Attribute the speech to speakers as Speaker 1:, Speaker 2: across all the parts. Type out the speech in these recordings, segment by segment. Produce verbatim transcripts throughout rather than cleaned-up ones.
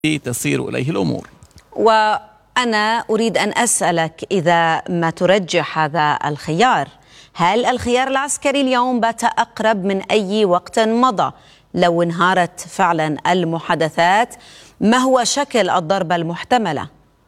Speaker 1: تسير إليه الأمور.
Speaker 2: وأنا أريد أن أسألك، إذا ما ترجح هذا الخيار، هل الخيار العسكري اليوم بات أقرب من أي وقت مضى لو انهارت فعلا المحادثات؟ ما هو شكل الضربة المحتملة؟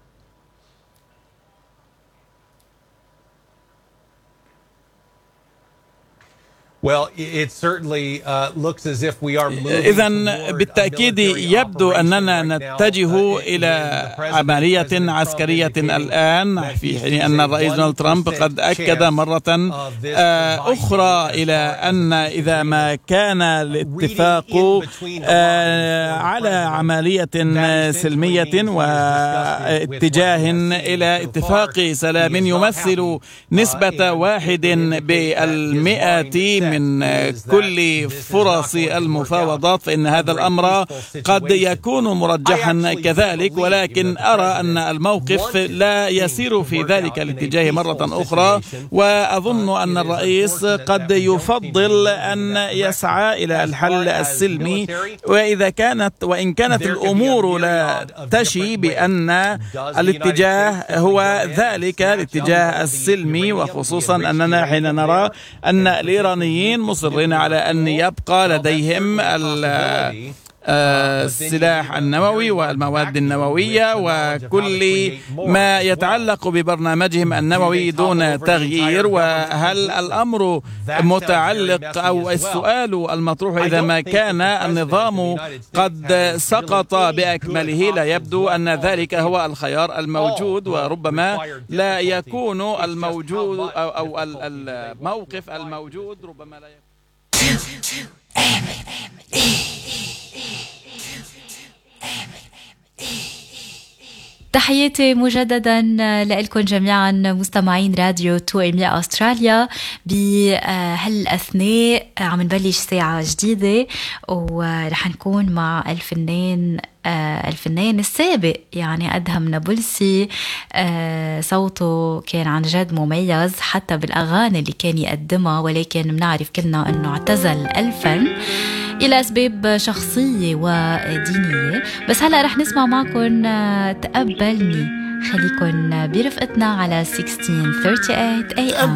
Speaker 1: إذن بالتأكيد يبدو أننا نتجه إلى عملية عسكرية الآن، في حين أن الرئيس دونالد ترامب قد أكد مرة أخرى إلى أن إذا ما كان الاتفاق على عملية سلمية واتجاه إلى اتفاق سلام يمثل نسبة واحد بالمئة من كل فرص المفاوضات، فإن هذا الأمر قد يكون مرجحا كذلك، ولكن أرى أن الموقف لا يسير في ذلك الاتجاه مرة أخرى، وأظن أن الرئيس قد يفضل أن يسعى إلى الحل السلمي. وإذا كانت وإن كانت الأمور لا تشي بأن الاتجاه هو ذلك الاتجاه السلمي، وخصوصا أننا حين نرى أن الإيرانيين مصرين على أن يبقى لديهم السلاح النووي والمواد النووية وكل ما يتعلق ببرنامجهم النووي دون تغيير. وهل الأمر متعلق أو السؤال المطروح إذا ما كان النظام قد سقط بأكمله؟ لا يبدو أن ذلك هو الخيار الموجود، وربما لا يكون الموجود أو, أو الموقف الموجود ربما لا يكون.
Speaker 3: تحياتي مجددا لكم جميعا مستمعين راديو تو إم إيه أستراليا. بهالأثناء عم نبلش ساعة جديدة، ورح نكون مع الفنان الفنان السابق يعني أدهم نابلسي. صوته كان عن جد مميز حتى بالأغاني اللي كان يقدمها، ولكن بنعرف كلنا أنه اعتزل الفن إلى أسباب شخصية ودينية. بس هلأ رح نسمع معكم تقبلني. خليكن برفقتنا على ستة عشر ثلاثة وثلاثين إيه إم.